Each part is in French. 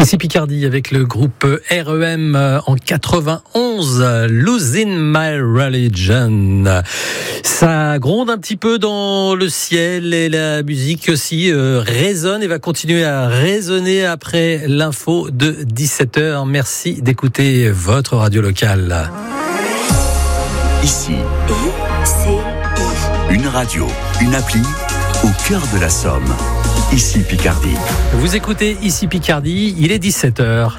Ici Picardie avec le groupe REM en 91, Losing My Religion. Ça gronde un petit peu dans le ciel et la musique aussi résonne et va continuer à résonner après l'info de 17h. Merci d'écouter votre radio locale. Ici, une radio, une appli au cœur de la Somme. Ici Picardie. Vous écoutez Ici Picardie, il est 17h.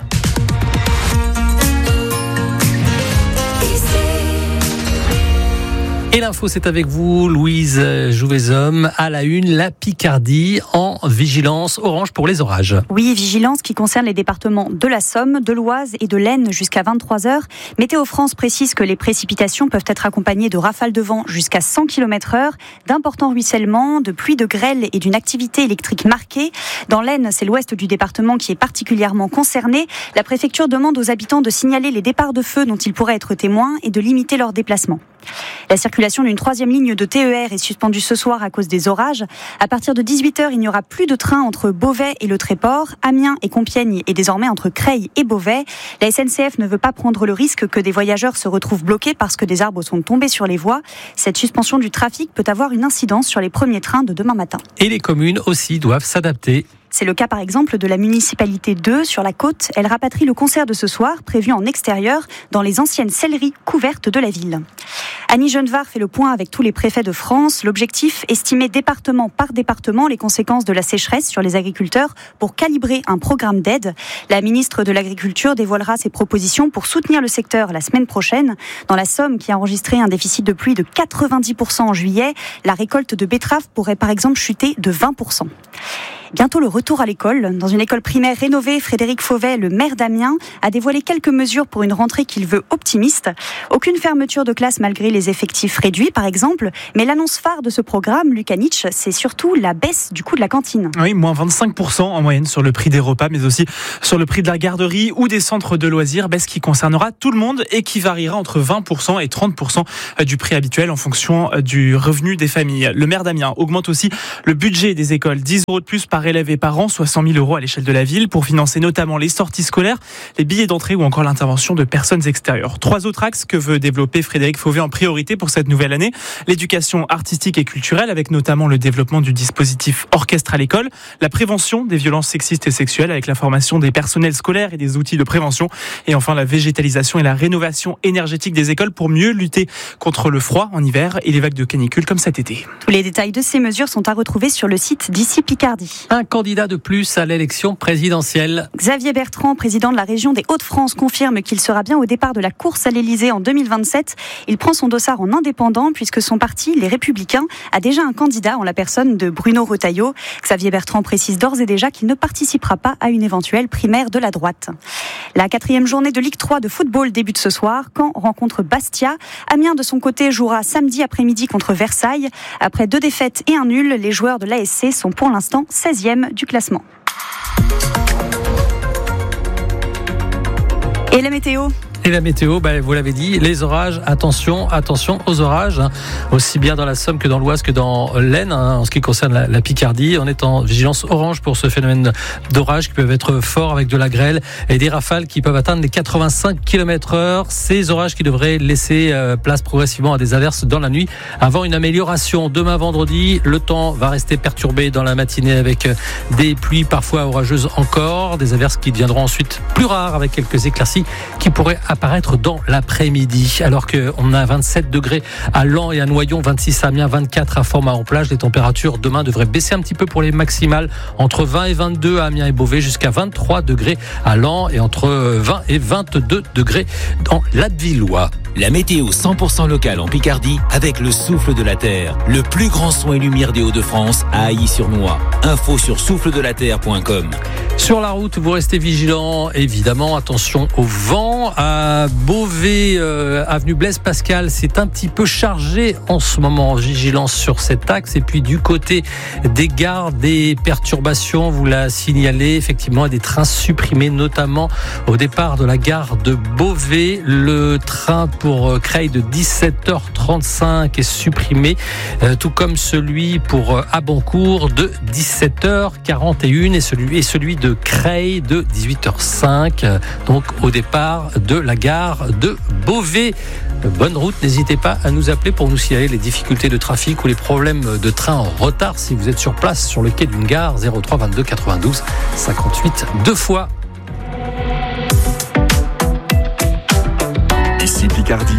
Et l'info, c'est avec vous, Louise Jouvezhomme. À la une, la Picardie en vigilance orange pour les orages. Oui, vigilance qui concerne les départements de la Somme, de l'Oise et de l'Aisne jusqu'à 23h. Météo France précise que les précipitations peuvent être accompagnées de rafales de vent jusqu'à 100 km/h, d'importants ruissellements, de pluies de grêle et d'une activité électrique marquée. Dans l'Aisne, c'est l'ouest du département qui est particulièrement concerné. La préfecture demande aux habitants de signaler les départs de feu dont ils pourraient être témoins et de limiter leurs déplacements. La circulation d'une 3e ligne de TER est suspendue ce soir à cause des orages. À partir de 18h, il n'y aura plus de train entre Beauvais et le Tréport, Amiens et Compiègne et désormais entre Creil et Beauvais. La SNCF ne veut pas prendre le risque que des voyageurs se retrouvent bloqués parce que des arbres sont tombés sur les voies. Cette suspension du trafic peut avoir une incidence sur les premiers trains de demain matin. Et les communes aussi doivent s'adapter. C'est le cas par exemple de la municipalité d'Eu sur la côte. Elle rapatrie le concert de ce soir, prévu en extérieur, dans les anciennes selleries couvertes de la ville. Annie Genevard fait le point avec tous les préfets de France. L'objectif, estimer département par département les conséquences de la sécheresse sur les agriculteurs pour calibrer un programme d'aide. La ministre de l'Agriculture dévoilera ses propositions pour soutenir le secteur la semaine prochaine. Dans la Somme, qui a enregistré un déficit de pluie de 90% en juillet, la récolte de betteraves pourrait par exemple chuter de 20%. Bientôt le retour à l'école. Dans une école primaire rénovée, Frédéric Fauvet, le maire d'Amiens, a dévoilé quelques mesures pour une rentrée qu'il veut optimiste. Aucune fermeture de classe malgré les effectifs réduits, par exemple. Mais l'annonce phare de ce programme, Lucanich, c'est surtout la baisse du coût de la cantine. Oui, moins 25% en moyenne sur le prix des repas, mais aussi sur le prix de la garderie ou des centres de loisirs. Baisse qui concernera tout le monde et qui variera entre 20% et 30% du prix habituel en fonction du revenu des familles. Le maire d'Amiens augmente aussi le budget des écoles. 10 € de plus par élève et par an, soit 100 000 € à l'échelle de la ville pour financer notamment les sorties scolaires, les billets d'entrée ou encore l'intervention de personnes extérieures. 3 autres axes que veut développer Frédéric Fauvet en priorité pour cette nouvelle année. L'éducation artistique et culturelle avec notamment le développement du dispositif orchestre à l'école, la prévention des violences sexistes et sexuelles avec la formation des personnels scolaires et des outils de prévention et enfin la végétalisation et la rénovation énergétique des écoles pour mieux lutter contre le froid en hiver et les vagues de canicule comme cet été. Tous les détails de ces mesures sont à retrouver sur le site d'Ici Picardie. Un candidat de plus à l'élection présidentielle. Xavier Bertrand, président de la région des Hauts-de-France, confirme qu'il sera bien au départ de la course à l'Élysée en 2027. Il prend son dossard en indépendant puisque son parti, les Républicains, a déjà un candidat en la personne de Bruno Retailleau. Xavier Bertrand précise d'ores et déjà qu'il ne participera pas à une éventuelle primaire de la droite. La 4e journée de Ligue 3 de football débute ce soir. Caen rencontre Bastia. Amiens, de son côté, jouera samedi après-midi contre Versailles. Après 2 défaites et un nul, les joueurs de l'ASC sont pour l'instant 16e du classement. Et la météo ? Et la météo, vous l'avez dit, les orages, attention aux orages, aussi bien dans la Somme que dans l'Oise que dans l'Aisne, en ce qui concerne la Picardie. On est en vigilance orange pour ce phénomène d'orage qui peuvent être forts avec de la grêle et des rafales qui peuvent atteindre les 85 km/h. Ces orages qui devraient laisser place progressivement à des averses dans la nuit avant une amélioration. Demain vendredi, le temps va rester perturbé dans la matinée avec des pluies parfois orageuses encore, des averses qui deviendront ensuite plus rares avec quelques éclaircies qui pourraient apparaître dans l'après-midi. Alors qu'on a 27 degrés à Laon et à Noyon, 26 à Amiens, 24 à Fort-Mahon-Plage. Les températures demain devraient baisser un petit peu pour les maximales, entre 20 et 22 à Amiens et Beauvais, jusqu'à 23 degrés à Laon et entre 20 et 22 degrés dans l'Abbevillois. La météo 100% locale en Picardie avec le souffle de la terre. Le plus grand son et lumière des Hauts-de-France à Ailly-sur-Noix. Info sur souffledelaterre.com. Sur la route, vous restez vigilants, évidemment. Attention au vent. À Beauvais, avenue Blaise Pascal, c'est un petit peu chargé en ce moment. Vigilance sur cet axe. Et puis du côté des gares, des perturbations, vous la signalez, effectivement, des trains supprimés, notamment au départ de la gare de Beauvais. Le train pour Creil de 17h35 est supprimé, tout comme celui pour Abancourt de 17h41 et celui de de Creil de 18h05, donc au départ de la gare de Beauvais. Bonne route, n'hésitez pas à nous appeler pour nous signaler les difficultés de trafic ou les problèmes de train en retard si vous êtes sur place sur le quai d'une gare. 03 22 92 58 2 fois. Ici Picardie.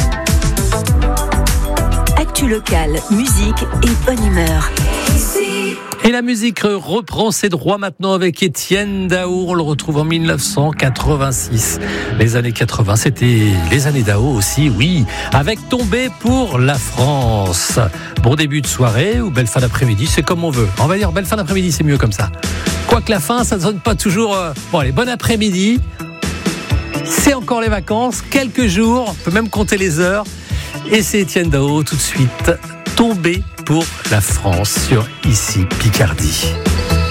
Actu locale, musique et bonne humeur. Et la musique reprend ses droits maintenant avec Étienne Dao. On le retrouve en 1986. Les années 80, c'était les années Dao aussi, oui. Avec Tombé pour la France. Bon début de soirée ou belle fin d'après-midi, c'est comme on veut. On va dire belle fin d'après-midi, c'est mieux comme ça. Quoique la fin, ça ne sonne pas toujours... Bon allez, bon après-midi. C'est encore les vacances, quelques jours, on peut même compter les heures. Et c'est Étienne Dao tout de suite. Tombé pour la France sur Ici Picardie.